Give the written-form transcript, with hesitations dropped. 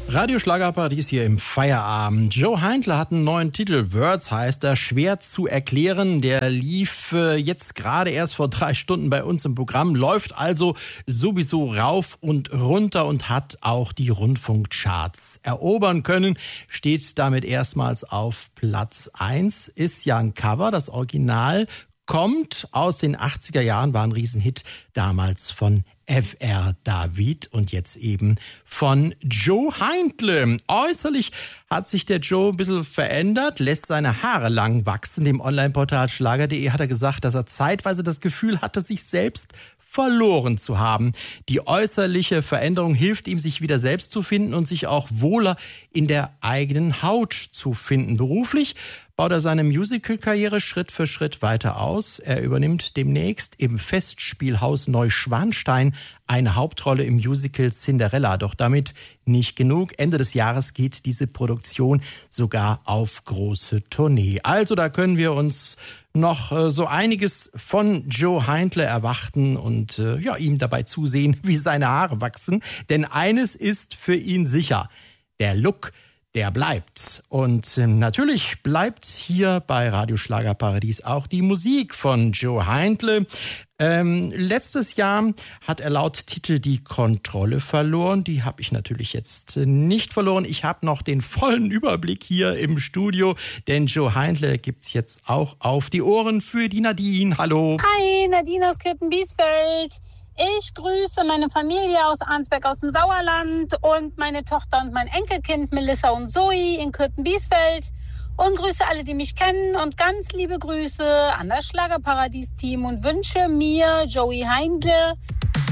Radio Schlagerparadies hier im Feierabend. Joe Heindle hat einen neuen Titel. Words heißt er, schwer zu erklären. Der lief jetzt gerade erst vor 3 Stunden bei uns im Programm, läuft also sowieso rauf und runter und hat auch die Rundfunkcharts erobern können. Steht damit erstmals auf Platz 1. Ist ja ein Cover, das Original kommt aus den 80er Jahren, war ein Riesenhit damals von F.R. David und jetzt eben von Joe Heindle. Äußerlich hat sich der Joe ein bisschen verändert, lässt seine Haare lang wachsen. Dem Online-Portal Schlager.de hat er gesagt, dass er zeitweise das Gefühl hatte, sich selbst verloren zu haben. Die äußerliche Veränderung hilft ihm, sich wieder selbst zu finden und sich auch wohler in der eigenen Haut zu finden. Beruflich baut er seine Musical-Karriere Schritt für Schritt weiter aus. Er übernimmt demnächst im Festspielhaus Neuschwanstein eine Hauptrolle im Musical Cinderella. Doch damit nicht genug. Ende des Jahres geht diese Produktion sogar auf große Tournee. Also da können wir uns noch so einiges von Joe Heindle erwarten und ihm dabei zusehen, wie seine Haare wachsen. Denn eines ist für ihn sicher: der Look, der bleibt. Und natürlich bleibt hier bei Radio Schlagerparadies auch die Musik von Joe Heindle. Letztes Jahr hat er laut Titel die Kontrolle verloren. Die habe ich natürlich jetzt nicht verloren. Ich habe noch den vollen Überblick hier im Studio, denn Joe Heindle gibt's jetzt auch auf die Ohren für die Nadine. Hallo. Hi, Nadine aus Kürten-Biesfeld. Ich grüße meine Familie aus Arnsberg aus dem Sauerland und meine Tochter und mein Enkelkind Melissa und Zoe in Kürten-Biesfeld und grüße alle, die mich kennen und ganz liebe Grüße an das Schlagerparadies-Team und wünsche mir Joey Heindle